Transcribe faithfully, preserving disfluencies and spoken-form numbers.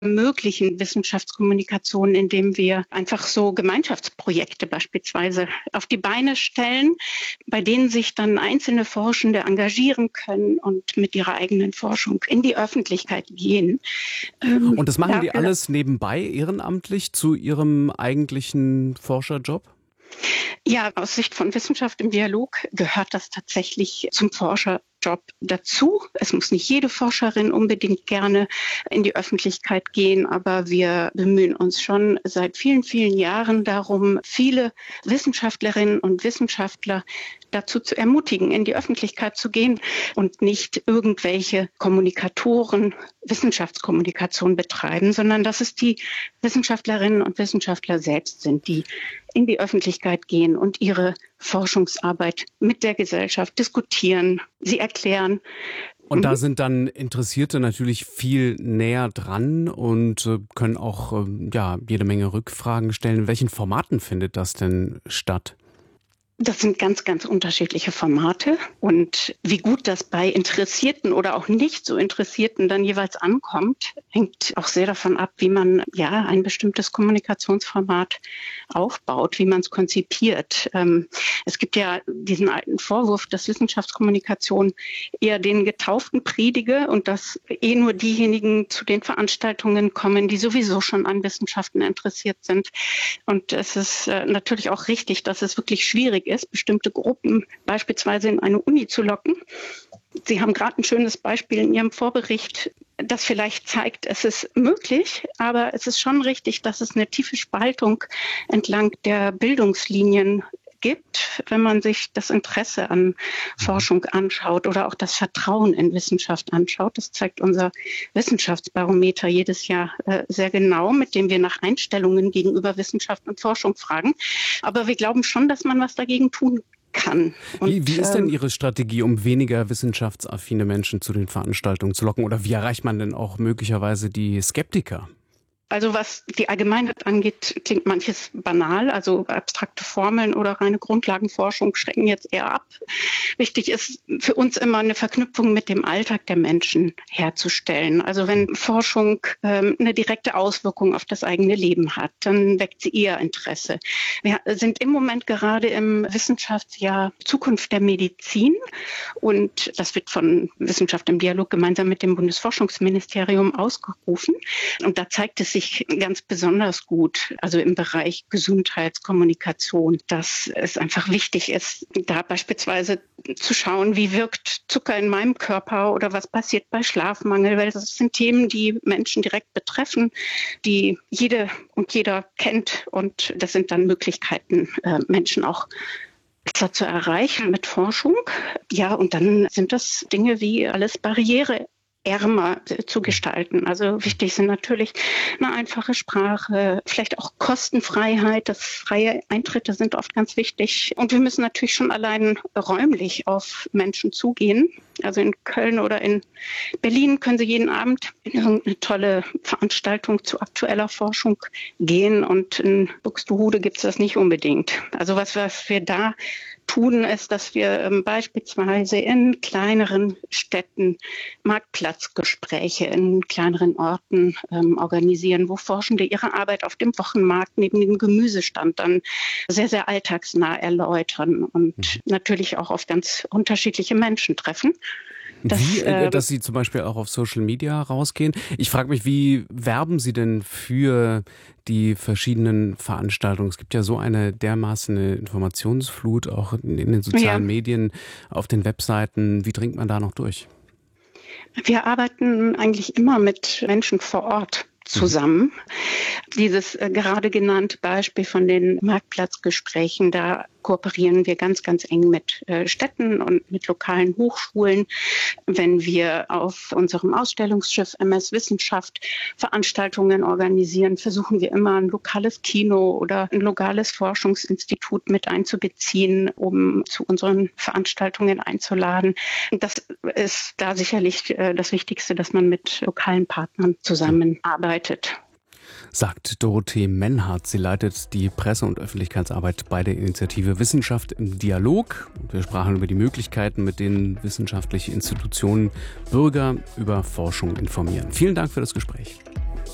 ermöglichen Wissenschaftskommunikation, indem wir einfach so Gemeinschaftsprojekte beispielsweise auf die Beine stellen, bei denen sich dann einzelne Forschende engagieren können und mit ihrer eigenen Forschung in die Öffentlichkeit gehen. Ähm, und das machen ja, die alles nebenbei ehrenamtlich zu ihrem eigentlichen Forscherjob? Ja, aus Sicht von Wissenschaft im Dialog gehört das tatsächlich zum Forscherjob dazu. Es muss nicht jede Forscherin unbedingt gerne in die Öffentlichkeit gehen, aber wir bemühen uns schon seit vielen, vielen Jahren darum, viele Wissenschaftlerinnen und Wissenschaftler dazu zu ermutigen, in die Öffentlichkeit zu gehen und nicht irgendwelche Kommunikatoren Wissenschaftskommunikation betreiben, sondern dass es die Wissenschaftlerinnen und Wissenschaftler selbst sind, die in die Öffentlichkeit gehen und ihre Forschungsarbeit mit der Gesellschaft diskutieren, sie erklären. Und da sind dann Interessierte natürlich viel näher dran und äh, können auch äh, ja, jede Menge Rückfragen stellen. In welchen Formaten findet das denn statt? Das sind ganz, ganz unterschiedliche Formate. Und wie gut das bei Interessierten oder auch nicht so Interessierten dann jeweils ankommt, hängt auch sehr davon ab, wie man ja ein bestimmtes Kommunikationsformat aufbaut, wie man es konzipiert. Ähm, es gibt ja diesen alten Vorwurf, dass Wissenschaftskommunikation eher den Getauften predige und dass eh nur diejenigen zu den Veranstaltungen kommen, die sowieso schon an Wissenschaften interessiert sind. Und es ist äh, natürlich auch richtig, dass es wirklich schwierig ist, bestimmte Gruppen beispielsweise in eine Uni zu locken. Sie haben gerade ein schönes Beispiel in Ihrem Vorbericht, das vielleicht zeigt, es ist möglich, aber es ist schon richtig, dass es eine tiefe Spaltung entlang der Bildungslinien gibt, wenn man sich das Interesse an Forschung anschaut oder auch das Vertrauen in Wissenschaft anschaut. Das zeigt unser Wissenschaftsbarometer jedes Jahr äh, sehr genau, mit dem wir nach Einstellungen gegenüber Wissenschaft und Forschung fragen. Aber wir glauben schon, dass man was dagegen tun kann. Und, wie, wie ist denn Ihre Strategie, um weniger wissenschaftsaffine Menschen zu den Veranstaltungen zu locken? Oder wie erreicht man denn auch möglicherweise die Skeptiker? Also was die Allgemeinheit angeht, klingt manches banal. Also abstrakte Formeln oder reine Grundlagenforschung schrecken jetzt eher ab. Wichtig ist für uns immer eine Verknüpfung mit dem Alltag der Menschen herzustellen. Also wenn Forschung ähm, eine direkte Auswirkung auf das eigene Leben hat, dann weckt sie eher Interesse. Wir sind im Moment gerade im Wissenschaftsjahr Zukunft der Medizin und das wird von Wissenschaft im Dialog gemeinsam mit dem Bundesforschungsministerium ausgerufen. Und da zeigt es sich ganz besonders gut, also im Bereich Gesundheitskommunikation, dass es einfach wichtig ist, da beispielsweise zu schauen, wie wirkt Zucker in meinem Körper oder was passiert bei Schlafmangel, weil das sind Themen, die Menschen direkt betreffen, die jede und jeder kennt und das sind dann Möglichkeiten, Menschen auch besser zu erreichen mit Forschung. Ja, und dann sind das Dinge wie alles Barriere ärmer zu gestalten. Also wichtig sind natürlich eine einfache Sprache, vielleicht auch Kostenfreiheit, das freie Eintritte sind oft ganz wichtig. Und wir müssen natürlich schon allein räumlich auf Menschen zugehen. Also in Köln oder in Berlin können Sie jeden Abend in irgendeine tolle Veranstaltung zu aktueller Forschung gehen und in Buxtehude gibt es das nicht unbedingt. Also was, was wir da tun, ist, dass wir ähm, beispielsweise in kleineren Städten Marktplatzgespräche in kleineren Orten ähm, organisieren, wo Forschende ihre Arbeit auf dem Wochenmarkt neben dem Gemüsestand dann sehr, sehr alltagsnah erläutern und mhm. natürlich auch auf ganz unterschiedliche Menschen treffen. Das, wie, äh, dass Sie zum Beispiel auch auf Social Media rausgehen. Ich frage mich, wie werben Sie denn für die verschiedenen Veranstaltungen? Es gibt ja so eine dermaßen eine Informationsflut, auch in, in den sozialen ja. Medien, auf den Webseiten. Wie dringt man da noch durch? Wir arbeiten eigentlich immer mit Menschen vor Ort zusammen. Mhm. Dieses äh, gerade genannte Beispiel von den Marktplatzgesprächen, da kooperieren wir ganz, ganz eng mit äh, Städten und mit lokalen Hochschulen. Wenn wir auf unserem Ausstellungsschiff M S Wissenschaft Veranstaltungen organisieren, versuchen wir immer ein lokales Kino oder ein lokales Forschungsinstitut mit einzubeziehen, um zu unseren Veranstaltungen einzuladen. Das ist da sicherlich äh, das Wichtigste, dass man mit lokalen Partnern zusammenarbeitet. Sagt Dorothee Menhardt. Sie leitet die Presse- und Öffentlichkeitsarbeit bei der Initiative Wissenschaft im Dialog. Wir sprachen über die Möglichkeiten, mit denen wissenschaftliche Institutionen Bürger über Forschung informieren. Vielen Dank für das Gespräch.